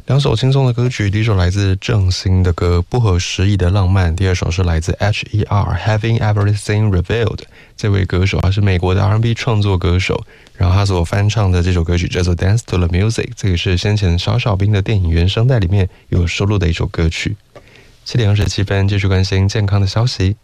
两首轻松的歌曲，第一首来自郑兴的歌《不合时宜的浪漫》，第二首是来自 H.E.R. Having Everything Revealed。这位歌手他是美国的 R&B 创作歌手，然后他所翻唱的这首歌曲叫做 Dance to the Music， 这个是先前小小兵的电影原声带里面有收录的一首歌曲。7点27分，继续关心健康的消息。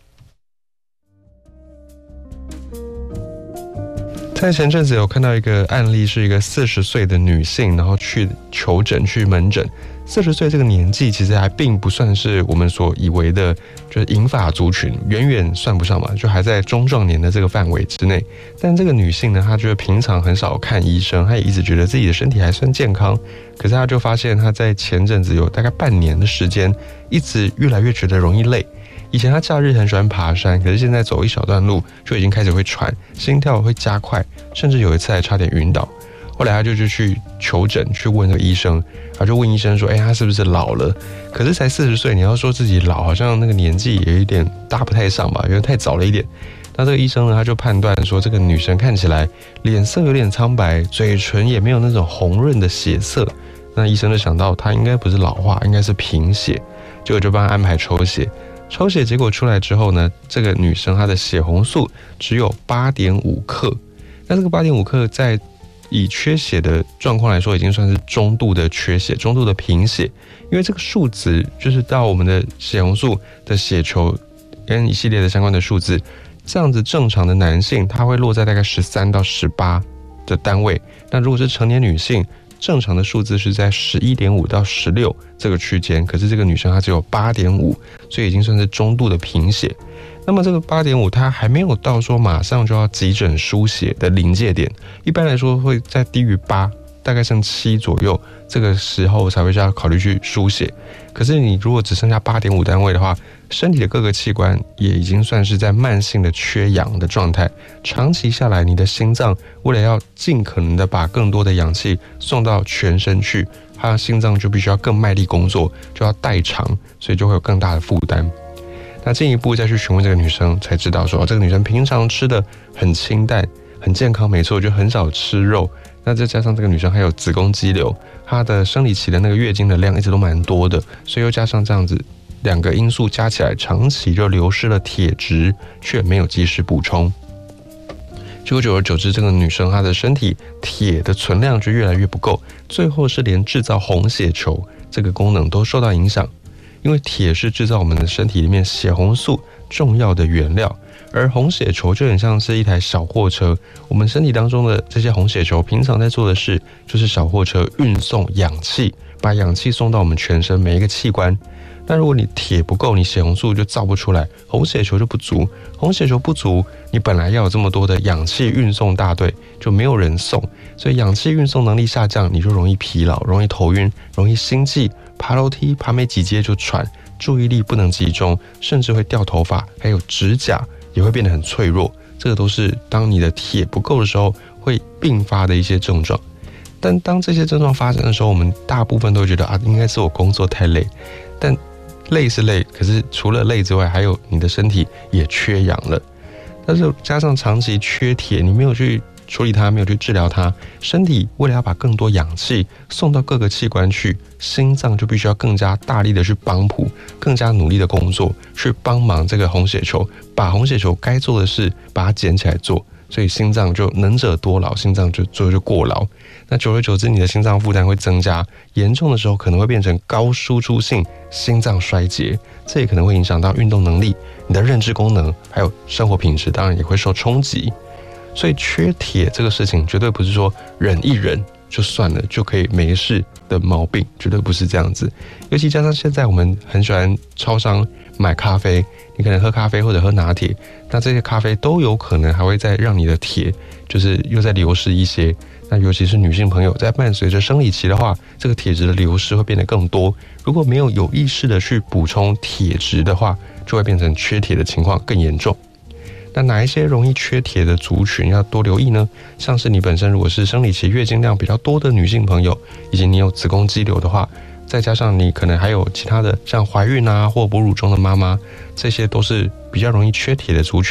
在前阵子有看到一个案例，是一个40岁的女性，然后去求诊去门诊。40岁这个年纪其实还并不算是我们所以为的就是银发族群，远远算不上嘛，就还在中壮年的这个范围之内。但这个女性呢，她觉得平常很少看医生，她也一直觉得自己的身体还算健康，可是她就发现她在前阵子有大概半年的时间，一直越来越觉得容易累。以前他假日很喜欢爬山，可是现在走一小段路就已经开始会喘，心跳会加快，甚至有一次还差点晕倒。后来他就去求诊，去问那个医生，他就问医生说：“他是不是老了？”可是才40岁，你要说自己老，好像那个年纪也有一点搭不太上吧，有点太早了一点。那这个医生呢，他就判断说，这个女生看起来脸色有点苍白，嘴唇也没有那种红润的血色。那医生就想到她应该不是老化，应该是贫血，结果就帮她安排抽血。抽血结果出来之后呢，这个女生她的血红素只有 8.5 克，那这个 8.5 克在以缺血的状况来说，已经算是中度的缺血，中度的贫血，因为这个数值就是到我们的血红素的血球跟一系列的相关的数字，这样子正常的男性他会落在大概13到18的单位，那如果是成年女性，正常的数字是在 11.5 到16这个区间，可是这个女生她只有 8.5， 所以已经算是中度的贫血。那么这个 8.5 它还没有到说马上就要急诊输血的临界点，一般来说会在低于8，大概剩7左右，这个时候才会要考虑去输血。可是你如果只剩下 8.5 单位的话，身体的各个器官也已经算是在慢性的缺氧的状态，长期下来你的心脏为了要尽可能的把更多的氧气送到全身去，它的心脏就必须要更卖力工作，就要代偿，所以就会有更大的负担。那进一步再去询问这个女生，才知道说这个女生平常吃的很清淡很健康，没错，就很少吃肉。那再加上这个女生还有子宫肌瘤，她的生理期的那个月经的量一直都蛮多的，所以又加上这样子2个因素加起来，长期就流失了铁质，却没有及时补充。结果久而久之，这个女生她的身体铁的存量就越来越不够，最后是连制造红血球这个功能都受到影响。因为铁是制造我们的身体里面血红素重要的原料，而红血球就很像是一台小货车，我们身体当中的这些红血球平常在做的事就是小货车运送氧气，把氧气送到我们全身每一个器官。那如果你铁不够，你血红素就造不出来，红血球就不足，红血球不足，你本来要有这么多的氧气运送大队，就没有人送，所以氧气运送能力下降，你就容易疲劳，容易头晕，容易心悸，爬楼梯爬没几阶就喘，注意力不能集中，甚至会掉头发，还有指甲也会变得很脆弱。这个都是当你的铁不够的时候会并发的一些症状。但当这些症状发生的时候，我们大部分都会觉得应该是我工作太累，但累是累，可是除了累之外，还有你的身体也缺氧了。但是加上长期缺铁，你没有去处理它，没有去治疗它，身体为了要把更多氧气送到各个器官去，心脏就必须要更加大力的去帮浦，更加努力的工作，去帮忙这个红血球，把红血球该做的事把它捡起来做。所以心脏就能者多劳，心脏就最后就过劳。那久而久之，你的心脏负担会增加，严重的时候可能会变成高输出性心脏衰竭，这也可能会影响到运动能力、你的认知功能，还有生活品质，当然也会受冲击。所以缺铁这个事情绝对不是说忍一忍就算了就可以没事的毛病，绝对不是这样子。尤其加上现在我们很喜欢超商买咖啡，你可能喝咖啡或者喝拿铁，那这些咖啡都有可能还会再让你的铁就是又再流失一些。那尤其是女性朋友在伴随着生理期的话，这个铁质的流失会变得更多。如果没有意识的去补充铁质的话，就会变成缺铁的情况更严重。那哪一些容易缺铁的族群要多留意呢？像是你本身如果是生理期月经量比较多的女性朋友，以及你有子宫肌瘤的话，再加上你可能还有其他的像怀孕啊或哺乳中的妈妈，这些都是比较容易缺铁的族群。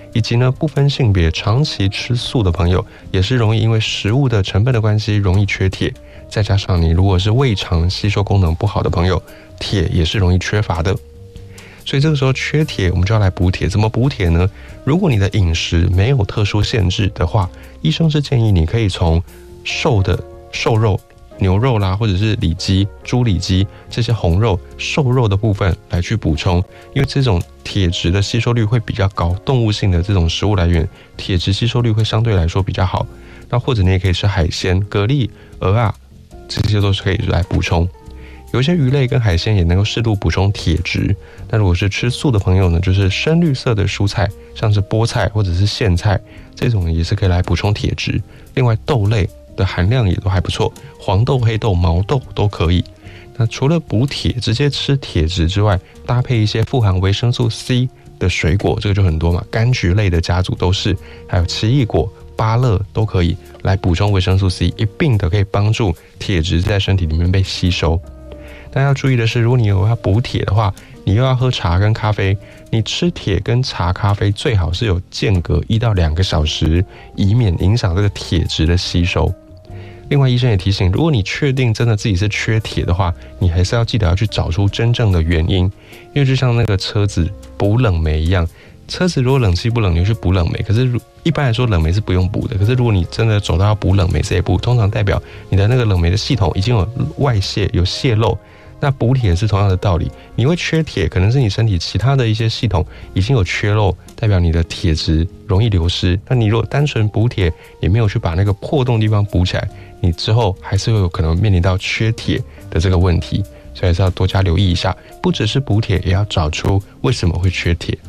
以及呢不分性别长期吃素的朋友，也是容易因为食物的成分的关系容易缺铁。再加上你如果是胃肠吸收功能不好的朋友，铁也是容易缺乏的。所以这个时候缺铁，我们就要来补铁。怎么补铁呢？如果你的饮食没有特殊限制的话，医生是建议你可以从瘦肉、牛肉啦，或者是里脊、猪里脊这些红肉、瘦肉的部分来去补充，因为这种铁质的吸收率会比较高，动物性的这种食物来源，铁质吸收率会相对来说比较好。那或者你也可以吃海鲜、蛤蜊、鹅啊，这些都是可以来补充。有一些鱼类跟海鲜也能够适度补充铁质。那如果是吃素的朋友呢，就是深绿色的蔬菜，像是菠菜或者是苋菜，这种也是可以来补充铁质。另外豆类的含量也都还不错，黄豆、黑豆、毛豆都可以。那除了补铁直接吃铁质之外，搭配一些富含维生素 C 的水果，这个就很多嘛，柑橘类的家族都是，还有奇异果、芭乐都可以来补充维生素 C， 一并的可以帮助铁质在身体里面被吸收。但要注意的是，如果你有要补铁的话，你又要喝茶跟咖啡，你吃铁跟茶咖啡最好是有间隔1到2个小时，以免影响这个铁质的吸收。另外医生也提醒，如果你确定真的自己是缺铁的话，你还是要记得要去找出真正的原因。因为就像那个车子补冷媒一样，车子如果冷气不冷，你就去补冷媒，可是一般来说冷媒是不用补的。可是如果你真的走到要补冷媒这一步，通常代表你的那个冷媒的系统已经有外泄、有泄漏。那补铁是同样的道理，你会缺铁，可能是你身体其他的一些系统已经有缺漏，代表你的铁质容易流失。那你如果单纯补铁，也没有去把那个破洞的地方补起来，你之后还是会有可能面临到缺铁的这个问题，所以还是要多加留意一下。不只是补铁，也要找出为什么会缺铁。